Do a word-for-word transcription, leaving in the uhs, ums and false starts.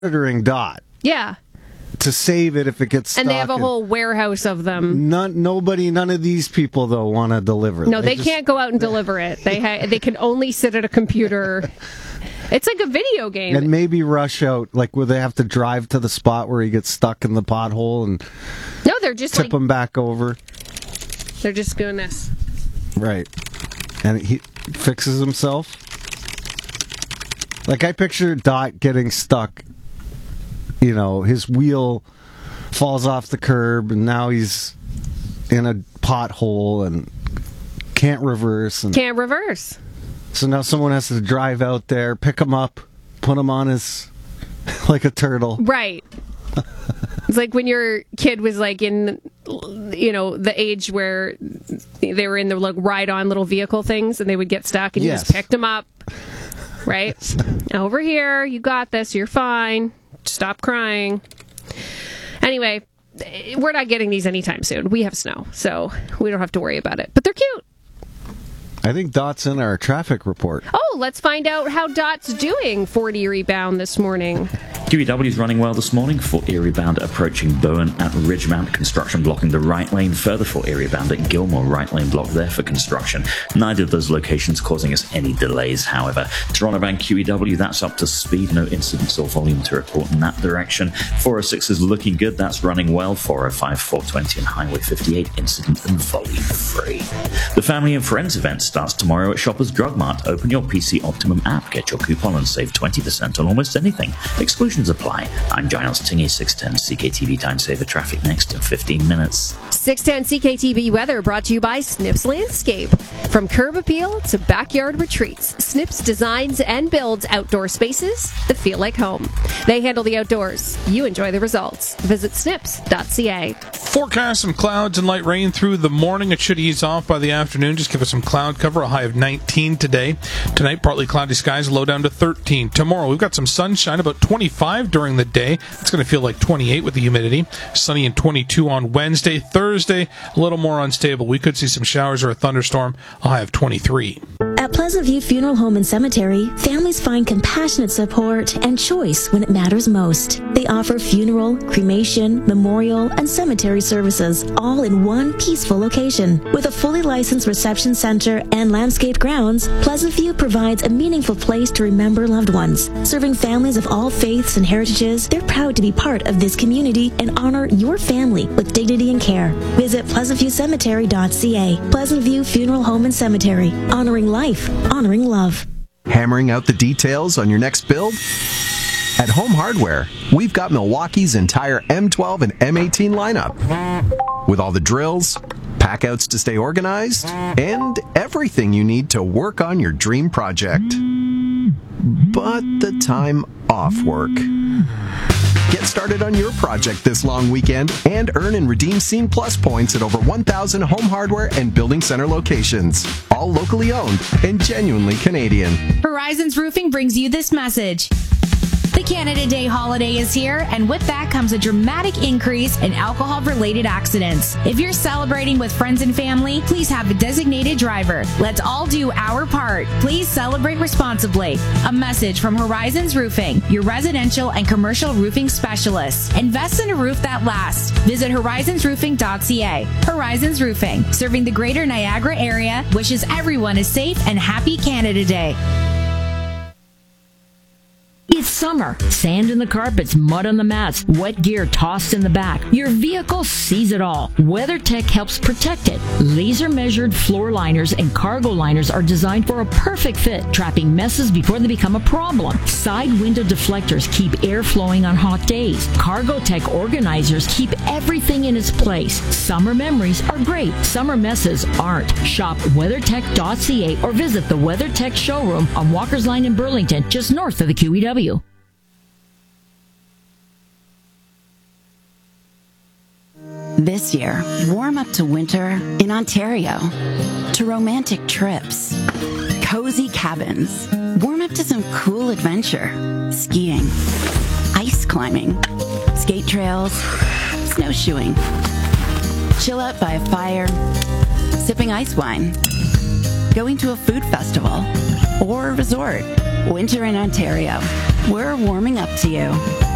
monitoring Dot. Yeah. To save it if it gets stuck. And they have a whole warehouse of them. None, nobody, none of these people, though, want to deliver. No, they, they just, can't go out and deliver it. They ha- they can only sit at a computer. It's like a video game. And maybe rush out, like where they have to drive to the spot where he gets stuck in the pothole and no, they're just tip like, him back over. They're just doing this. Right. And he fixes himself. Like I picture Dot getting stuck. You know, his wheel falls off the curb, and now he's in a pothole and can't reverse. And can't reverse. So now someone has to drive out there, pick him up, put him on his, like a turtle. Right. It's like when your kid was like in, you know, the age where they were in the like ride-on little vehicle things, and they would get stuck, and you Yes. just picked them up. Right? Over here, you got this, you're fine. Stop crying. Anyway, we're not getting these anytime soon. We have snow, so we don't have to worry about it. But they're cute. I think Dot's in our traffic report. Oh, let's find out how Dot's doing. Fort Erie bound this morning. Q E W is running well this morning. Fort Erie bound approaching Bowen at Ridgemount. Construction blocking the right lane. Further Fort Erie bound at Gilmore. Right lane blocked there for construction. Neither of those locations causing us any delays, however. Toronto bound Q E W, that's up to speed. No incidents or volume to report in that direction. four oh six is looking good. That's running well. four oh five, four twenty and Highway fifty-eight incident and volume free. The Family and Friends event starts tomorrow at Shoppers Drug Mart. Open your P C Optimum app, get your coupon and save twenty percent on almost anything. Exclusions apply. I'm Giles Tingy, six ten C K T V Time Saver. Traffic next in fifteen minutes. six ten C K T V weather brought to you by Snips Landscape. From curb appeal to backyard retreats, Snips designs and builds outdoor spaces that feel like home. They handle the outdoors. You enjoy the results. Visit snips dot c a. Forecast some clouds and light rain through the morning. It should ease off by the afternoon. Just give us some cloud cover. A high of nineteen today. Tonight, partly cloudy skies, low down to thirteen. Tomorrow, we've got some sunshine, about twenty-five during the day. It's going to feel like twenty-eight with the humidity. Sunny and twenty-two on Wednesday. Thursday, a little more unstable. We could see some showers or a thunderstorm. A high of twenty-three. At Pleasant View Funeral Home and Cemetery, families find compassionate support and choice when it matters most. They offer funeral, cremation, memorial, and cemetery services, all in one peaceful location. With a fully licensed reception center and landscaped grounds, Pleasant View provides a meaningful place to remember loved ones. Serving families of all faiths and heritages, they're proud to be part of this community and honor your family with dignity and care. Visit pleasant view cemetery dot c a. Pleasant View Funeral Home and Cemetery. Honoring life, honoring love. Hammering out the details on your next build? At Home Hardware, we've got Milwaukee's entire M twelve and M eighteen lineup. With all the drills, packouts to stay organized, and everything you need to work on your dream project. But the time off work. Get started on your project this long weekend and earn and redeem Scene Plus points at over one thousand Home Hardware and Building Center locations. All locally owned and genuinely Canadian. Horizons Roofing brings you this message. The Canada Day holiday is here, and with that comes a dramatic increase in alcohol-related accidents. If you're celebrating with friends and family, please have a designated driver. Let's all do our part. Please celebrate responsibly. A message from Horizons Roofing, your residential and commercial roofing specialists. Invest in a roof that lasts. Visit horizons roofing dot c a. Horizons Roofing, serving the greater Niagara area, wishes everyone a safe and happy Canada Day. It's summer. Sand in the carpets, mud on the mats, wet gear tossed in the back. Your vehicle sees it all. WeatherTech helps protect it. Laser-measured floor liners and cargo liners are designed for a perfect fit, trapping messes before they become a problem. Side window deflectors keep air flowing on hot days. Cargotech organizers keep everything in its place. Summer memories are great. Summer messes aren't. Shop weather tech dot c a or visit the WeatherTech showroom on Walker's Line in Burlington, just north of the Q E W. This year, warm up to winter in Ontario, to romantic trips, cozy cabins, warm up to some cool adventure, skiing, ice climbing, skate trails, snowshoeing, chill out by a fire, sipping ice wine, going to a food festival, or a resort. Winter in Ontario. We're warming up to you.